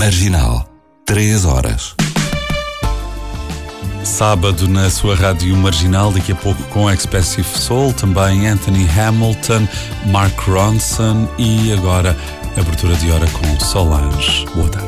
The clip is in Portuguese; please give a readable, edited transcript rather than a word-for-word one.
Marginal, 3 horas. Sábado na sua rádio Marginal, daqui a pouco com Expressive Soul, também Anthony Hamilton, Mark Ronson e agora abertura de hora com Solange. Boa tarde.